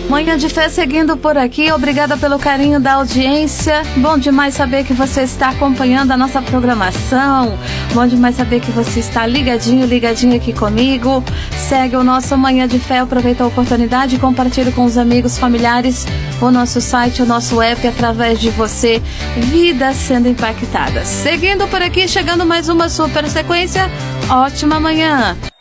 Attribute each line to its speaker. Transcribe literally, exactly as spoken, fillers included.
Speaker 1: Manhã de Fé seguindo por aqui, obrigada pelo carinho da audiência. Bom demais saber que você está acompanhando a nossa programação. Bom demais saber que você está ligadinho, ligadinho aqui comigo. Segue o nosso Manhã de Fé, aproveita a oportunidade e compartilha com os amigos, familiares, o nosso site, o nosso app, através de você, vidas sendo impactadas. Seguindo por aqui, chegando mais uma super sequência. Ótima manhã!